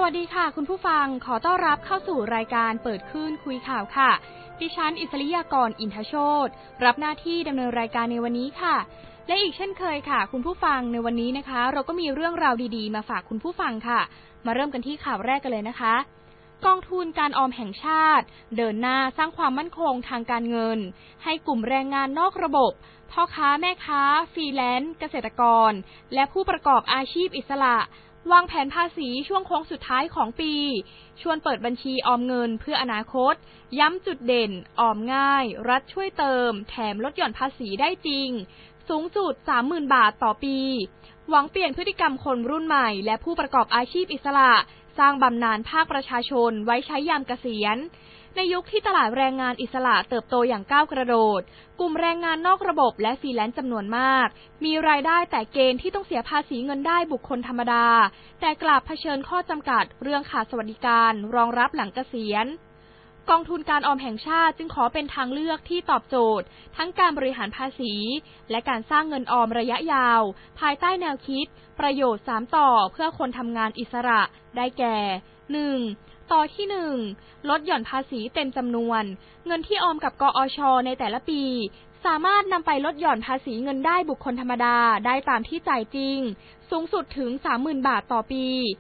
วัสดีค่ะคุณผู้ฟังขอต้อนรับเข้าสู่รายการเปิดคลื่นคุยข่าวค่ะดิฉันอิสริยากรอินทโชติรับหน้าที่ดำเนินรายการในวันนี้ค่ะและอีกเช่นเคยค่ะคุณผู้ฟังในวันนี้นะคะเราก็มีเรื่องราวดีๆมาฝากคุณผู้ฟังค่ะมาเริ่มกันที่ข่าวแรกกันเลยนะคะกองทุนการออมแห่งชาติเดินหน้าสร้างความมั่นคงทางการเงินให้กลุ่มแรงงานนอกระบบพ่อค้าแม่ค้าฟรีแลนซ์เกษตรกรและผู้ประกอบอาชีพอิสระวางแผนภาษีช่วงโค้งสุดท้ายของปีชวนเปิดบัญชีออมเงินเพื่ออนาคตย้ำจุดเด่นออมง่ายรัฐช่วยเติมแถมลดหย่อนภาษีได้จริงสูงสุด 30,000 บาทต่อปีหวังเปลี่ยนพฤติกรรมคนรุ่นใหม่และผู้ประกอบอาชีพอิสระสร้างบำนาญภาคประชาชนไว้ใช้ยามเกษียณในยุคที่ตลาดแรงงานอิสระเติบโตอย่างก้าวกระโดดกลุ่มแรงงานนอกระบบและฟรีแลนซ์จำนวนมากมีรายได้แต่เกณฑ์ที่ต้องเสียภาษีเงินได้บุคคลธรรมดาแต่กลับเผชิญข้อจำกัดเรื่องขาดสวัสดิการรองรับหลังเกษียณกองทุนการออมแห่งชาติจึงขอเป็นทางเลือกที่ตอบโจทย์ทั้งการบริหารภาษีและการสร้างเงินออมระยะยาวภายใต้แนวคิดประโยชน์3ต่อเพื่อคนทำงานอิสระได้แก่ 1. ต่อที่ 1. ลดหย่อนภาษีเต็มจำนวนเงินที่ออมกับกอช.ในแต่ละปีสามารถนำไปลดหย่อนภาษีเงินได้บุคคลธรรมดาได้ตามที่จ่ายจริงสูงสุดถึง 30,000 บาทต่อปี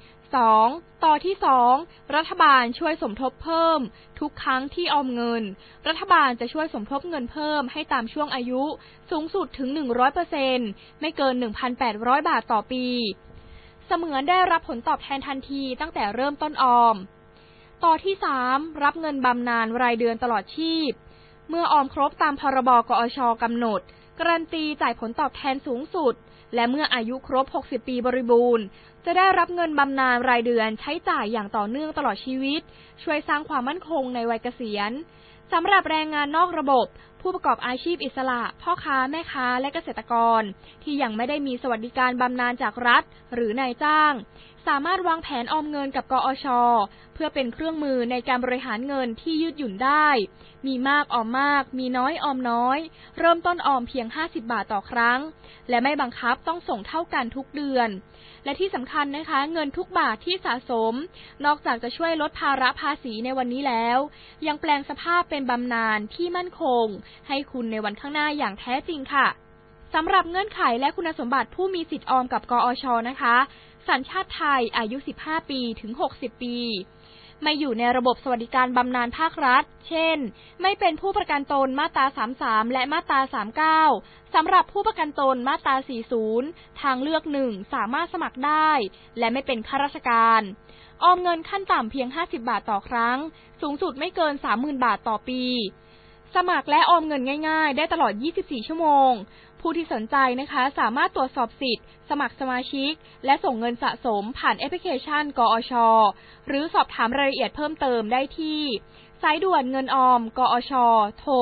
2. ต่อที่ 2. รัฐบาลช่วยสมทบเพิ่มทุกครั้งที่ออมเงินรัฐบาลจะช่วยสมทบเงินเพิ่มให้ตามช่วงอายุสูงสุดถึง 100% ไม่เกิน 1,800 บาทต่อปีเสมือนได้รับผลตอบแทนทันทีตั้งแต่เริ่มต้นออมต่อที่ 3. รับเงินบำนาญรายเดือนตลอดชีพเมื่อออมครบตามพรบกอช.กำหนดการันตีจ่ายผลตอบแทนสูงสุดและเมื่ออายุครบ60ปีบริบูรณ์จะได้รับเงินบำนาญรายเดือนใช้จ่ายอย่างต่อเนื่องตลอดชีวิตช่วยสร้างความมั่นคงในวัยเกษียณสำหรับแรงงานนอกระบบผู้ประกอบอาชีพอิสระพ่อค้าแม่ค้าและเกษตรกรที่ยังไม่ได้มีสวัสดิการบำนาญจากรัฐหรือนายจ้างสามารถวางแผนออมเงินกับกอช.เพื่อเป็นเครื่องมือในการบริหารเงินที่ยืดหยุ่นได้มีมากออมมากมีน้อยออมน้อยเริ่มต้นออมเพียง50 บาทต่อครั้งและไม่บังคับต้องส่งเท่ากันทุกเดือนและที่สำคัญนะคะเงินทุกบาทที่สะสมนอกจากจะช่วยลดภาระภาษีในวันนี้แล้วยังแปลงสภาพเป็นบำนาญที่มั่นคงให้คุณในวันข้างหน้าอย่างแท้จริงค่ะสำหรับเงื่อนไขและคุณสมบัติผู้มีสิทธิ์ออมกับกอช.นะคะสัญชาติไทยอายุ15ปีถึง60ปีไม่อยู่ในระบบสวัสดิการบำนาญภาครัฐเช่นไม่เป็นผู้ประกันตนมาตรา33และมาตรา39สำหรับผู้ประกันตนมาตรา40ทางเลือก1สามารถสมัครได้และไม่เป็นข้าราชการออมเงินขั้นต่ำเพียง50 บาทต่อครั้งสูงสุดไม่เกิน 30,000 บาทต่อปีสมัครและออมเงินง่ายๆได้ตลอด24ชั่วโมงผู้ที่สนใจนะคะสามารถตรวจสอบสิทธิ์สมัครสมาชิกและส่งเงินสะสมผ่านแอปพลิเคชันกอช.หรือสอบถามรายละเอียดเพิ่มเติมได้ที่สายด่วนเงินออมกอช.โทร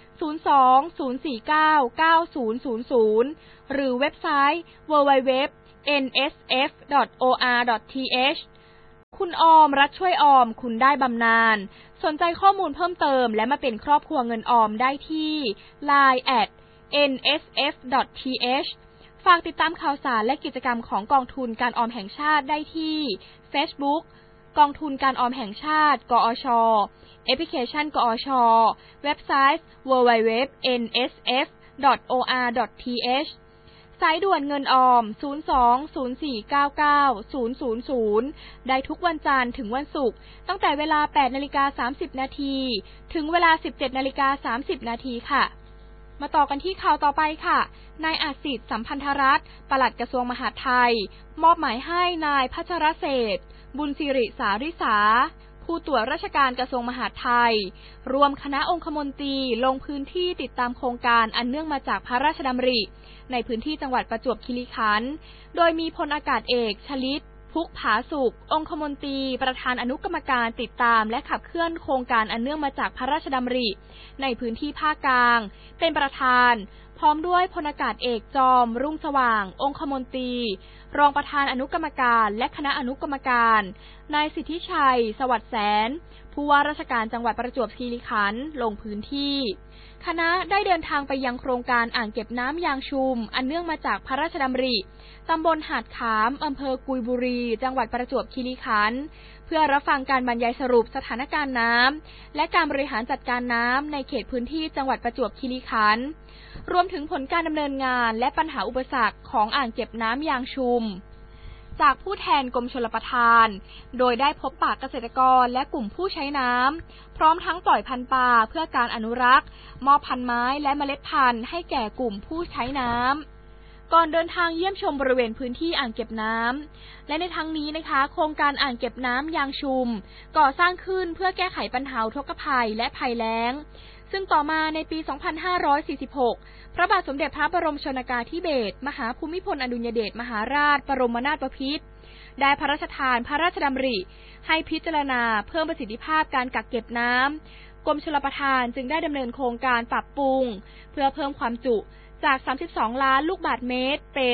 02-049-9000หรือเว็บไซต์ www.nsf.or.th คุณออมรัฐช่วยออมคุณได้บำนาญสนใจข้อมูลเพิ่มเติมและมาเป็นครอบครัวเงินออมได้ที่ LINE @nsf.th ฝากติดตามข่าวสารและกิจกรรมของกองทุนการออมแห่งชาติได้ที่ Facebook กองทุนการออมแห่งชาติกอช.แอปพลิเคชันกอช.เว็บไซต์ www.nsf.or.th สายด่วนเงินออม02-0499-000ได้ทุกวันจันทร์ถึงวันศุกร์ตั้งแต่เวลา 8:30 น.ถึงเวลา 17:30 น.ค่ะมาต่อกันที่ข่าวต่อไปค่ะนายอาสิทธิ์สัมพันธรัตน์ปลัดกระทรวงมหาดไทยมอบหมายให้นายพัชรเศรษฐ์บุญสิริสาริสาผู้ตรวจราชการกระทรวงมหาดไทยรวมคณะองคมนตรีลงพื้นที่ติดตามโครงการอันเนื่องมาจากพระราชดำริในพื้นที่จังหวัดประจวบคีรีขันธ์โดยมีพลอากาศเอกชลิตพุกผาสุกองคมนตรีประธานอนุกรรมการติดตามและขับเคลื่อนโครงการอันเนื่องมาจากพระราชดำริในพื้นที่ภาคกลางเป็นประธานพร้อมด้วยพลอากาศเอกจอมรุ่งสว่างองคมนตรีรองประธานอนุกรรมการและคณะอนุกรรมการนายสิทธิชัยสวัสดิ์แสนผู้ว่าราชการจังหวัดประจวบคีรีขันธ์ลงพื้นที่คณะได้เดินทางไปยังโครงการอ่างเก็บน้ำยางชุมอันเนื่องมาจากพระราชดำริตำบลหาดขามอำเภอกุยบุรีจังหวัดประจวบคีรีขันธ์เพื่อรับฟังการบรรยายสรุปสถานการณ์น้ำและการบริหารจัดการน้ำในเขตพื้นที่จังหวัดประจวบคีรีขันธ์รวมถึงผลการดำเนินงานและปัญหาอุปสรรคของอ่างเก็บน้ำยางชุมจากผู้แทนกรมชลประทานโดยได้พบปะเกษตรกรและกลุ่มผู้ใช้น้ำพร้อมทั้งปล่อยพันธุ์ปลาเพื่อการอนุรักษ์มอบพันธุ์ไม้และเมล็ดพันธุ์ให้แก่กลุ่มผู้ใช้น้ำก่อนเดินทางเยี่ยมชมบริเวณพื้นที่อ่างเก็บน้ำและในทั้งนี้นะคะโครงการอ่างเก็บน้ำยางชุมก่อสร้างขึ้นเพื่อแก้ไขปัญหาอุทกภัยและภัยแล้งซึ่งต่อมาในปี 2546 พระบาทสมเด็จพระบรมชนกาธิเบศรมหาภูมิพลอดุลยเดชมหาราชบรมนาถบพิตรได้พระราชทานพระราชดำริให้พิจารณาเพิ่มประสิทธิภาพการกักเก็บน้ำกรมชลประทานจึงได้ดำเนินโครงการปรับปรุงเพื่อเพิ่มความจุจาก 32 ล้านลูกบาศก์เมตรเป็น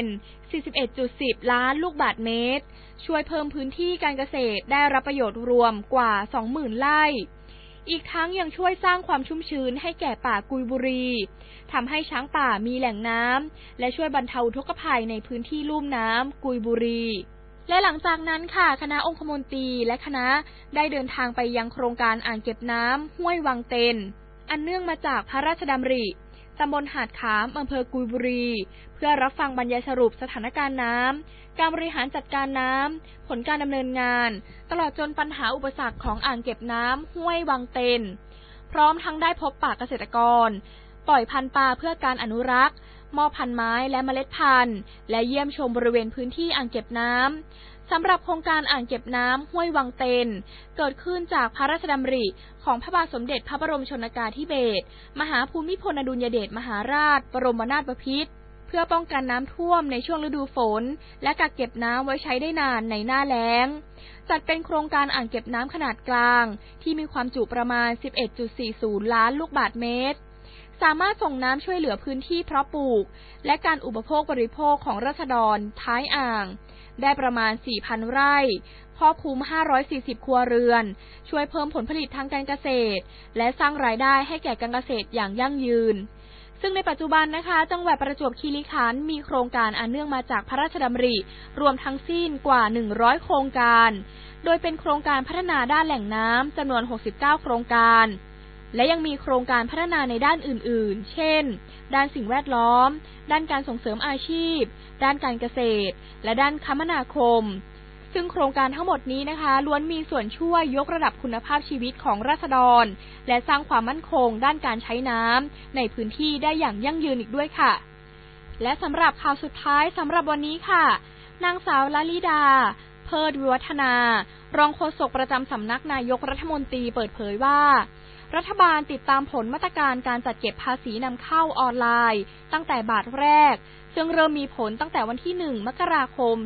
41.10 ล้านลูกบาศก์เมตรช่วยเพิ่มพื้นที่การเกษตรได้รับประโยชน์รวมกว่า 20,000 ไร่อีกทั้งยังช่วยสร้างความชุ่มชื้นให้แก่ป่ากุยบุรีทำให้ช้างป่ามีแหล่งน้ำและช่วยบรรเทาอุทกภัยในพื้นที่ลุ่มน้ำกุยบุรีและหลังจากนั้นค่ะคณะองคมนตรีและคณะได้เดินทางไปยังโครงการอ่างเก็บน้ำห้วยวังเต็นอันเนื่องมาจากพระราชดำริตำบลหาดขามอำเภอกุยบุรีเพื่อรับฟังบรรยายสรุปสถานการณ์น้ำการบริหารจัดการน้ำผลการดำเนินงานตลอดจนปัญหาอุปสรรคของอ่างเก็บน้ำห้วยวังเต็นพร้อมทั้งได้พบปะเกษตรกรปล่อยพันธุ์ปลาเพื่อการอนุรักษ์มอบพันธุ์ไม้และเมล็ดพันธุ์และเยี่ยมชมบริเวณพื้นที่อ่างเก็บน้ำสำหรับโครงการอ่างเก็บน้ำห้วยวังเต็นเกิดขึ้นจากพระราชดำริของพระบาทสมเด็จพระบรมชนกาธิเบศรมหาภูมิพลอดุลยเดชมหาราชบรมนาถบพิตรเพื่อป้องกันน้ำท่วมในช่วงฤดูฝนและกักเก็บน้ำไว้ใช้ได้นานในหน้าแล้งจัดเป็นโครงการอ่างเก็บน้ำขนาดกลางที่มีความจุประมาณ 11.40 ล้านลูกบาศก์เมตรสามารถส่งน้ำช่วยเหลือพื้นที่เพาะปลูกและการอุปโภคบริโภคของราษฎรท้ายอ่างได้ประมาณ 4,000 ไร่ครอบคลุม540 ครัวเรือนช่วยเพิ่มผลผลิตทางการเกษตรและสร้างรายได้ให้แก่การเกษตรอย่างยั่งยืนซึ่งในปัจจุบันนะคะจังหวัดประจวบคีรีขันธ์มีโครงการอันเนื่องมาจากพระราชดำริรวมทั้งสิ้นกว่า 100 โครงการโดยเป็นโครงการพัฒนาด้านแหล่งน้ำจำนวน 69 โครงการและยังมีโครงการพัฒนาในด้านอื่นๆเช่นด้านสิ่งแวดล้อมด้านการส่งเสริมอาชีพด้านการเกษตรและด้านคมนาคมซึ่งโครงการทั้งหมดนี้นะคะล้วนมีส่วนช่วยยกระดับคุณภาพชีวิตของราษฎรและสร้างความมั่นคงด้านการใช้น้ำในพื้นที่ได้อย่างยั่งยืนอีกด้วยค่ะและสำหรับข่าวสุดท้ายสำหรับวันนี้ค่ะนางสาวลลิดาเพิดวิวัฒนารองโฆษกประจำสำนักนายกรัฐมนตรีเปิดเผยว่ารัฐบาลติดตามผลมาตรการการจัดเก็บภาษีนำเข้าออนไลน์ตั้งแต่บาทแรกซึ่งเริ่มมีผลตั้งแต่วันที่ 1 มกราคม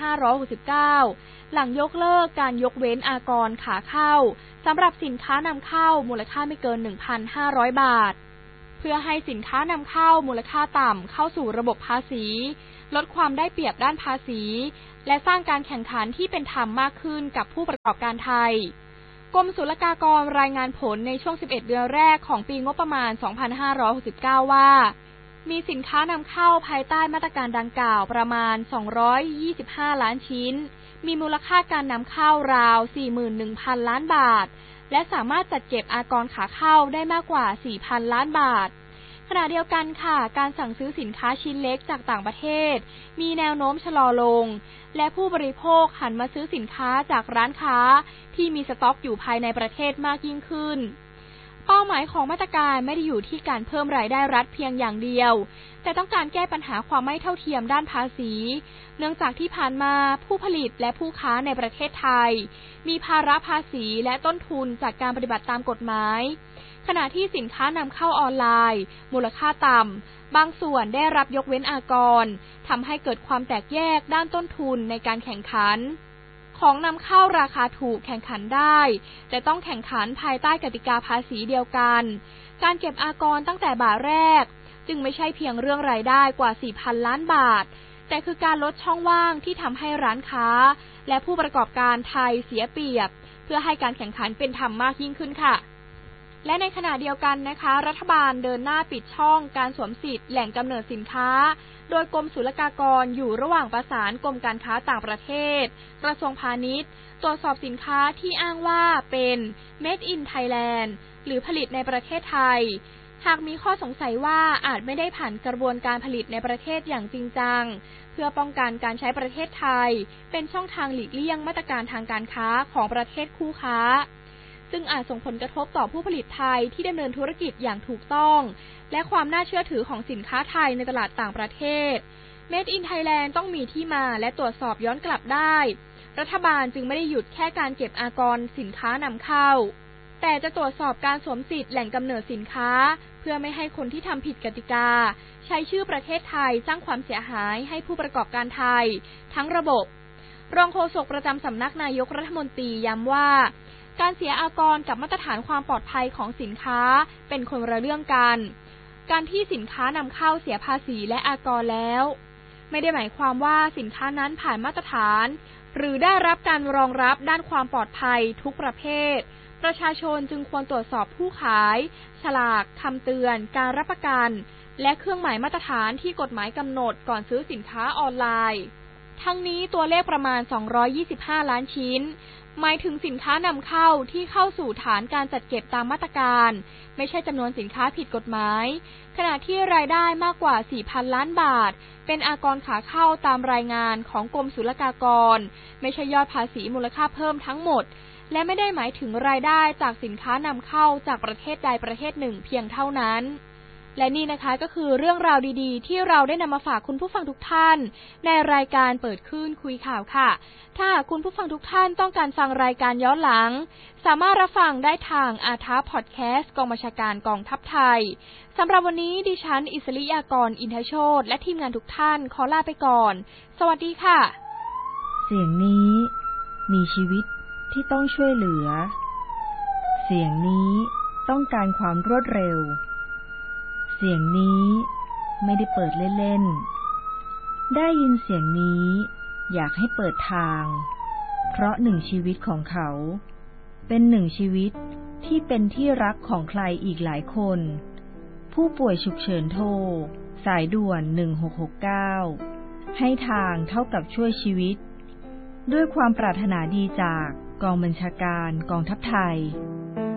2569 หลังยกเลิกการยกเว้นอากรขาเข้าสำหรับสินค้านำเข้ามูลค่าไม่เกิน 1,500 บาทเพื่อให้สินค้านำเข้ามูลค่าต่ำเข้าสู่ระบบภาษีลดความได้เปรียบด้านภาษีและสร้างการแข่งขันที่เป็นธรรมมากขึ้นกับผู้ประกอบการไทยกรมศุลกากรรายงานผลในช่วง 11 เดือนแรกของปีงบประมาณ 2569 ว่ามีสินค้านำเข้าภายใต้มาตรการดังกล่าวประมาณ 225 ล้านชิ้นมีมูลค่าการนำเข้าราว 41,000 ล้านบาทและสามารถจัดเก็บอากรขาเข้าได้มากกว่า 4,000 ล้านบาทขณะเดียวกันค่ะการสั่งซื้อสินค้าชิ้นเล็กจากต่างประเทศมีแนวโน้มชะลอลงและผู้บริโภคหันมาซื้อสินค้าจากร้านค้าที่มีสต็อกอยู่ภายในประเทศมากยิ่งขึ้นเป้าหมายของมาตรการไม่ได้อยู่ที่การเพิ่มรายได้รัฐเพียงอย่างเดียวแต่ต้องการแก้ปัญหาความไม่เท่าเทียมด้านภาษีเนื่องจากที่ผ่านมาผู้ผลิตและผู้ค้าในประเทศไทยมีภาระภาษีและต้นทุนจากการปฏิบัติตามกฎหมายขณะที่สินค้านำเข้าออนไลน์มูลค่าต่ำบางส่วนได้รับยกเว้นอากรทำให้เกิดความแตกแยกด้านต้นทุนในการแข่งขันของนำเข้าราคาถูกแข่งขันได้แต่ต้องแข่งขันภายใต้กติกาภาษีเดียวกันการเก็บอากรตั้งแต่บาทแรกจึงไม่ใช่เพียงเรื่องรายได้กว่า 4,000 ล้านบาทแต่คือการลดช่องว่างที่ทำให้ร้านค้าและผู้ประกอบการไทยเสียเปรียบเพื่อให้การแข่งขันเป็นธรรมมากยิ่งขึ้นค่ะและในขณะเดียวกันนะคะรัฐบาลเดินหน้าปิดช่องการสวมสิทธิ์แหล่งกำเนิดสินค้าโดยกรมศุลกากรอยู่ระหว่างประสานกรมการค้าต่างประเทศกระทรวงพาณิชย์ตรวจสอบสินค้าที่อ้างว่าเป็น Made in Thailand หรือผลิตในประเทศไทยหากมีข้อสงสัยว่าอาจไม่ได้ผ่านกระบวนการผลิตในประเทศอย่างจริงจังเพื่อป้องกันการใช้ประเทศไทยเป็นช่องทางหลีกเลี่ยงมาตรการทางการค้าของประเทศคู่ค้าซึ่งอาจส่งผลกระทบต่อผู้ผลิตไทยที่ดำเนินธุรกิจอย่างถูกต้องและความน่าเชื่อถือของสินค้าไทยในตลาดต่างประเทศ Made in Thailand ต้องมีที่มาและตรวจสอบย้อนกลับได้รัฐบาลจึงไม่ได้หยุดแค่การเก็บอากรสินค้านำเข้าแต่จะตรวจสอบการสวมสิทธิ์แหล่งกำเนิดสินค้าเพื่อไม่ให้คนที่ทำผิดกติกาใช้ชื่อประเทศไทยสร้างความเสียหายให้ผู้ประกอบการไทยทั้งระบบรองโฆษกประจำสำนักนายกรัฐมนตรีย้ำว่าการเสียอากรกับมาตรฐานความปลอดภัยของสินค้าเป็นคนละเรื่องกันการที่สินค้านำเข้าเสียภาษีและอากรแล้วไม่ได้หมายความว่าสินค้านั้นผ่านมาตรฐานหรือได้รับการรองรับด้านความปลอดภัยทุกประเภทประชาชนจึงควรตรวจสอบผู้ขายฉลากคำเตือนการรับประกันและเครื่องหมายมาตรฐานที่กฎหมายกำหนดก่อนซื้อสินค้าออนไลน์ทั้งนี้ตัวเลขประมาณ225ล้านชิ้นหมายถึงสินค้านำเข้าที่เข้าสู่ฐานการจัดเก็บตามมาตรการไม่ใช่จำนวนสินค้าผิดกฎหมายขณะที่รายได้มากกว่า 4,000 ล้านบาทเป็นอากรขาเข้าตามรายงานของกรมศุลกากรไม่ใช่ยอดภาษีมูลค่าเพิ่มทั้งหมดและไม่ได้หมายถึงรายได้จากสินค้านำเข้าจากประเทศใดประเทศหนึ่งเพียงเท่านั้นและนี่นะคะก็คือเรื่องราวดีๆที่เราได้นำมาฝากคุณผู้ฟังทุกท่านในรายการเปิดคลื่นคุยข่าวค่ะถ้าคุณผู้ฟังทุกท่านต้องการฟังรายการย้อนหลังสามารถรับฟังได้ทางอาทาพอดแคสต์กองบัญชาการกองทัพไทยสำหรับวันนี้ดิฉันอิสริยากรอินทโชติและทีมงานทุกท่านขอลาไปก่อนสวัสดีค่ะเสียงนี้มีชีวิตที่ต้องช่วยเหลือเสียงนี้ต้องการความรวดเร็วเสียงนี้ไม่ได้เปิดเล่นๆได้ยินเสียงนี้อยากให้เปิดทางเพราะหนึ่งชีวิตของเขาเป็นหนึ่งชีวิตที่เป็นที่รักของใครอีกหลายคนผู้ป่วยฉุกเฉินโทรสายด่วน1669ให้ทางเท่ากับช่วยชีวิตด้วยความปรารถนาดีจากกองบัญชาการกองทัพไทย